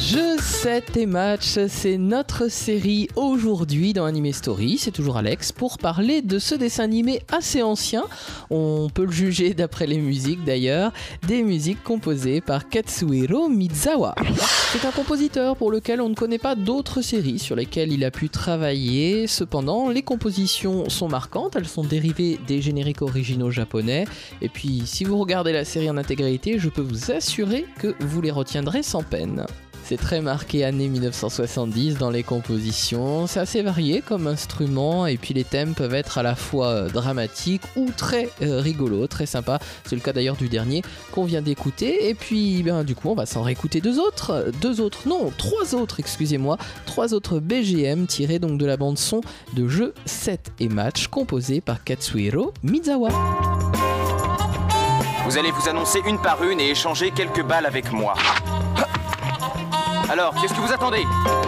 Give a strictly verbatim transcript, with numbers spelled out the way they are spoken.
Jeux, sept et match, c'est notre série aujourd'hui dans Anime Story. C'est toujours Alex pour parler de ce dessin animé assez ancien. On peut le juger d'après les musiques d'ailleurs. Des musiques composées par Katsuhiro Misawa. C'est un compositeur pour lequel on ne connaît pas d'autres séries sur lesquelles il a pu travailler. Cependant, les compositions sont marquantes. Elles sont dérivées des génériques originaux japonais. Et puis, si vous regardez la série en intégralité, je peux vous assurer que vous les retiendrez sans peine. C'est très marqué année dix-neuf cent soixante-dix dans les compositions, c'est assez varié comme instrument et puis les thèmes peuvent être à la fois dramatiques ou très euh, rigolos, très sympa. C'est le cas d'ailleurs du dernier qu'on vient d'écouter et puis ben, du coup on va s'en réécouter deux autres, deux autres, non, trois autres, excusez-moi, trois autres B G M tirés donc de la bande son de Jeux, sept et match composé par Katsuhiro Misawa. Vous allez vous annoncer une par une et échanger quelques balles avec moi. Alors, qu'est-ce que vous attendez ?